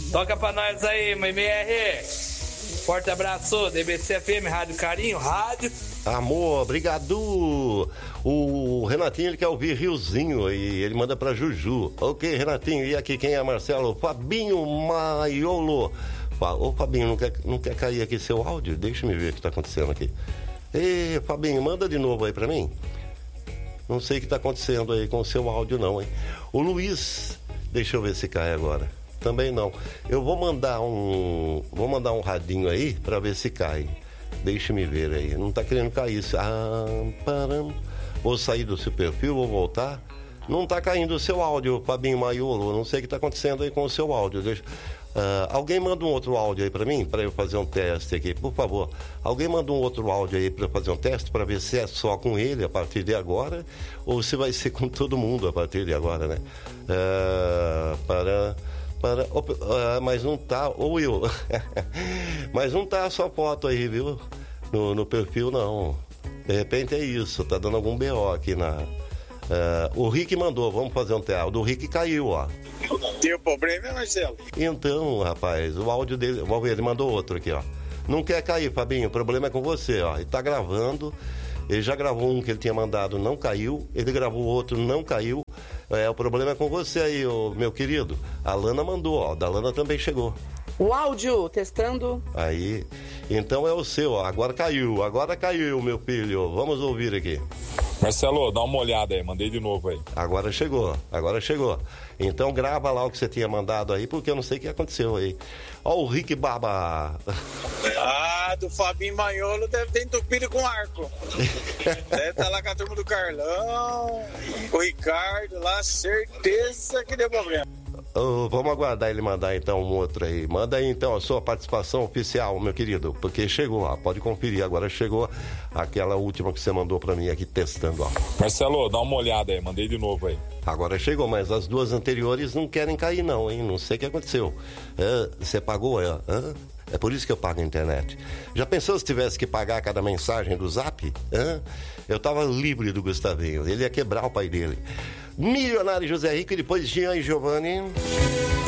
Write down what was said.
Toca pra nós aí, MR. Forte abraço, DBC FM, Rádio Carinho, rádio. Amor, obrigado. O Renatinho, ele quer ouvir Riozinho e ele manda pra Juju. Ok, Renatinho, e aqui quem é, Marcelo? Fabinho Maiolo. Ô, Fabinho, não quer cair aqui seu áudio? Deixa eu ver o que tá acontecendo aqui. Ei, Fabinho, manda de novo aí pra mim. Não sei o que tá acontecendo aí com o seu áudio não, hein? O Luiz, deixa eu ver se cai agora. Também não. Eu vou mandar um radinho aí pra ver se cai. Deixa-me ver aí. Não tá querendo cair. Vou sair do seu perfil, vou voltar. Não tá caindo o seu áudio, Fabinho Maiolo. Não sei o que tá acontecendo aí com o seu áudio. Alguém manda um outro áudio aí pra mim, pra eu fazer um teste aqui, por favor. Alguém manda um outro áudio aí pra eu fazer um teste, pra ver se é só com ele a partir de agora, ou se vai ser com todo mundo a partir de agora, né? Mas não tá, ou Will, mas não tá a sua foto aí, viu? No perfil, não. De repente é isso, tá dando algum BO aqui na... o Rick mandou, vamos fazer um teste. O do Rick caiu, ó. Tem um problema, Marcelo? Então, rapaz, o áudio dele, vamos ver, ele mandou outro aqui, ó. Não quer cair, Fabinho, o problema é com você, ó. Ele tá gravando, ele já gravou um que ele tinha mandado, não caiu. Ele gravou outro, não caiu. O problema é com você aí, meu querido. A Lana mandou, ó, da Lana também chegou. O áudio, testando. Aí, então é o seu, ó. Agora caiu, meu filho. Vamos ouvir aqui. Marcelo, dá uma olhada aí, mandei de novo aí. Agora chegou. Então grava lá o que você tinha mandado aí, porque eu não sei o que aconteceu aí. Ó o Rick Baba. Do Fabinho Maiolo deve ter entupido com arco. Deve estar lá com a turma do Carlão, o Ricardo lá, certeza que deu problema. Vamos aguardar ele mandar então um outro aí. Manda aí então a sua participação oficial, meu querido, porque chegou, ó, pode conferir, agora chegou aquela última que você mandou pra mim aqui testando, ó. Marcelo, dá uma olhada aí, mandei de novo aí. Agora chegou, mas as duas anteriores não querem cair não, hein, não sei o que aconteceu. Você pagou, É por isso que eu pago a internet. Já pensou se tivesse que pagar cada mensagem do Zap? Eu tava livre do Gustavinho, ele ia quebrar o pai dele. Milionário José Rico e depois Jean e Giovanni.